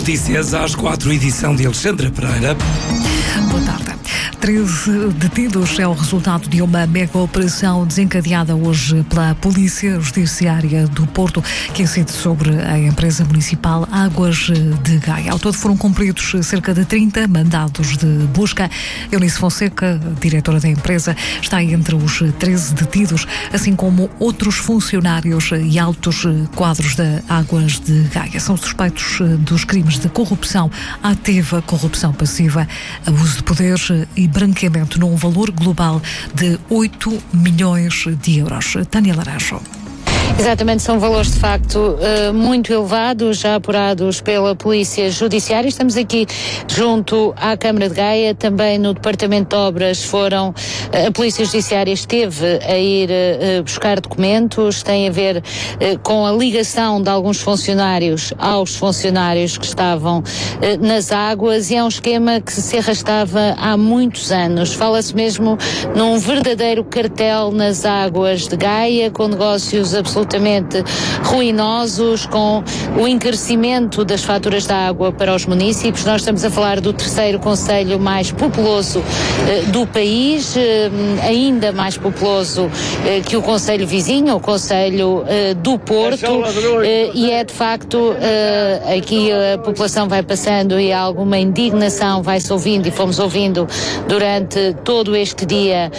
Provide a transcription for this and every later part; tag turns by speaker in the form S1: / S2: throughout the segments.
S1: Notícias às 4, edição de Alexandra Pereira.
S2: Boa tarde. 13 detidos é o resultado de uma mega operação desencadeada hoje pela Polícia Judiciária do Porto, que incide sobre a empresa municipal Águas de Gaia. Ao todo foram cumpridos cerca de 30 mandados de busca. Eunice Fonseca, diretora da empresa, está entre os 13 detidos, assim como outros funcionários e altos quadros da Águas de Gaia. São suspeitos dos crimes de corrupção ativa, corrupção passiva, abuso de poder e branqueamento num valor global de 8 milhões de euros. Tânia Laranjo.
S3: Exatamente, são valores de facto muito elevados, já apurados pela Polícia Judiciária. Estamos aqui junto à Câmara de Gaia, também no Departamento de Obras a Polícia Judiciária esteve a ir buscar documentos, tem a ver com a ligação de alguns funcionários aos funcionários que estavam nas águas, e é um esquema que se arrastava há muitos anos. Fala-se mesmo num verdadeiro cartel nas águas de Gaia, com negócios absolutamente ruinosos, com o encarecimento das faturas da água para os municípios. Nós estamos a falar do terceiro concelho mais populoso do país, ainda mais populoso que o concelho vizinho, o concelho do Porto, e é de facto, aqui a população vai passando e alguma indignação vai-se ouvindo, e fomos ouvindo durante todo este dia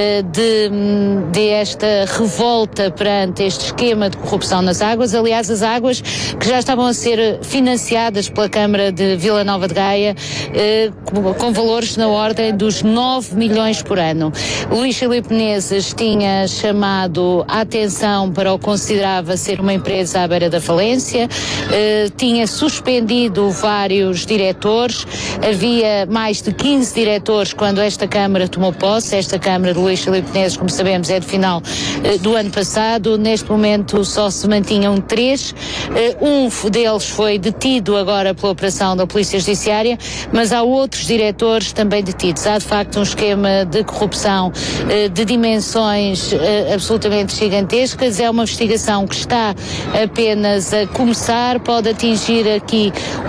S3: de esta revolta perante este esquema de corrupção nas águas. Aliás, as águas que já estavam a ser financiadas pela Câmara de Vila Nova de Gaia com valores na ordem dos 9 milhões por ano. Luís Filipe Menezes tinha chamado a atenção para o que considerava ser uma empresa à beira da falência, tinha suspendido vários diretores, havia mais de 15 diretores quando esta Câmara tomou posse. Esta Câmara de Luís Filipe Menezes, como sabemos, é de final do ano passado. Neste momento só se mantinham 3. Um deles foi detido agora pela operação da Polícia Judiciária, mas há outros diretores também detidos. Há de facto um esquema de corrupção de dimensões absolutamente gigantescas. É uma investigação que está apenas a começar, pode atingir aqui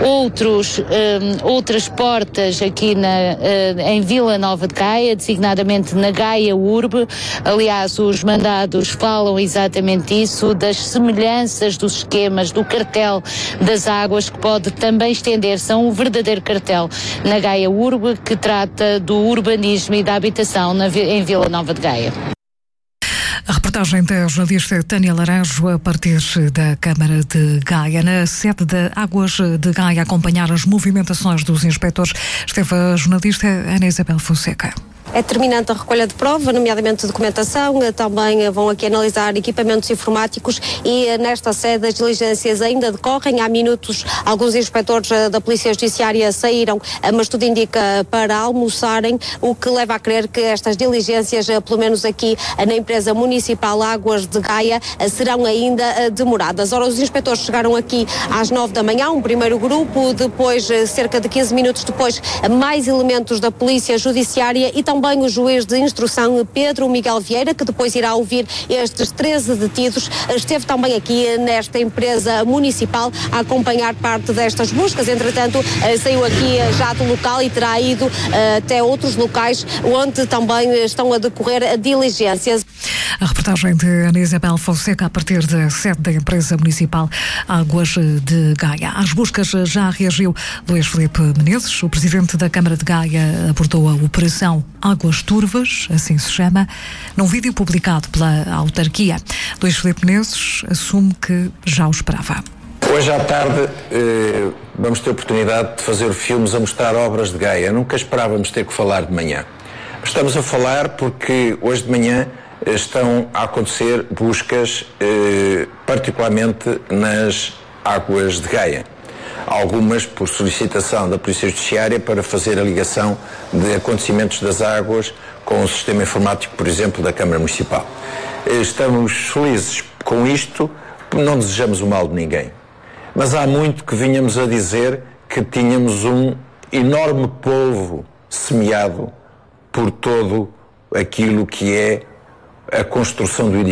S3: outras portas aqui em Vila Nova de Gaia, designadamente na Gaia Urbe. Aliás, os mandados falam exatamente isso, das semelhanças dos esquemas do cartel das águas, que pode também estender-se a um verdadeiro cartel na Gaia Urbe, que trata do urbanismo e da habitação em Vila Nova de Gaia.
S2: A reportagem da jornalista Tânia Laranjo a partir da Câmara de Gaia. Na sede da Águas de Gaia, a acompanhar as movimentações dos inspectores, esteve a jornalista Ana Isabel Fonseca.
S4: É determinante a recolha de prova, nomeadamente documentação, também vão aqui analisar equipamentos informáticos, e nesta sede as diligências ainda decorrem. Há minutos alguns inspectores da Polícia Judiciária saíram, mas tudo indica para almoçarem, o que leva a crer que estas diligências, pelo menos aqui na empresa municipal Águas de Gaia, serão ainda demoradas. Ora, os inspectores chegaram aqui às 9 da manhã, um primeiro grupo, depois, cerca de 15 minutos depois, mais elementos da Polícia Judiciária e também o juiz de instrução Pedro Miguel Vieira, que depois irá ouvir estes 13 detidos. Esteve também aqui nesta empresa municipal a acompanhar parte destas buscas. Entretanto, saiu aqui já do local e terá ido até outros locais onde também estão a decorrer diligências.
S2: A reportagem de Ana Isabel Fonseca a partir da sede da empresa municipal Águas de Gaia. Às buscas já reagiu Luís Filipe Menezes. O presidente da Câmara de Gaia abordou a operação Águas Turvas, assim se chama, num vídeo publicado pela autarquia. Luís Filipe Menezes assume que já o esperava.
S5: Hoje à tarde vamos ter a oportunidade de fazer filmes a mostrar obras de Gaia. Nunca esperávamos ter que falar de manhã. Estamos a falar porque hoje de manhã estão a acontecer buscas, particularmente nas águas de Gaia. Algumas por solicitação da Polícia Judiciária para fazer a ligação de acontecimentos das águas com o sistema informático, por exemplo, da Câmara Municipal. Estamos felizes com isto, não desejamos o mal de ninguém. Mas há muito que vinhamos a dizer que tínhamos um enorme polvo semeado por todo aquilo que é a construção do edifício.